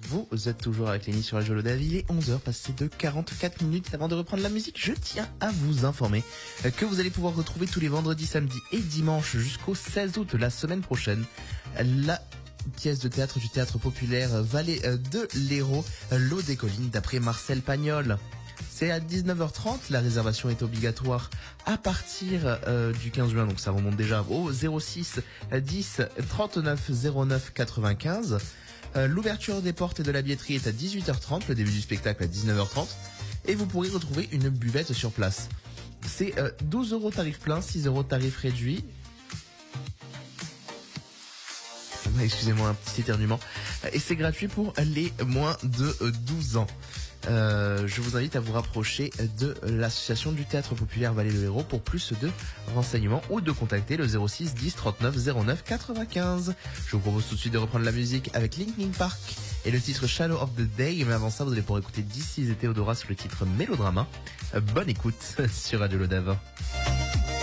Vous êtes toujours avec Lenny sur Radio Lodave. Il est 11h, passé de 44 minutes. Avant de reprendre la musique, je tiens à vous informer que vous allez pouvoir retrouver tous les vendredis, samedis et dimanches jusqu'au 16 août la semaine prochaine la pièce de théâtre du théâtre populaire Vallée de l'Hérault, L'eau des collines d'après Marcel Pagnol. C'est à 19h30, la réservation est obligatoire à partir du 15 juin, donc ça remonte déjà au 06 10 39 09 95. L'ouverture des portes et de la billetterie est à 18h30, le début du spectacle à 19h30, et vous pourrez retrouver une buvette sur place. C'est 12 € tarif plein, 6 € tarif réduit. Excusez-moi, un petit éternuement. Et c'est gratuit pour les moins de 12 ans. Je vous invite à vous rapprocher de l'association du théâtre populaire Vallée de l'Hérault pour plus de renseignements ou de contacter le 06 10 39 09 95. Je vous propose tout de suite de reprendre la musique avec Linkin Park et le titre Shadow of the Day. Mais avant ça, vous allez pouvoir écouter This Is Theodora sur le titre Mélodrama. Bonne écoute sur Radio Lodave.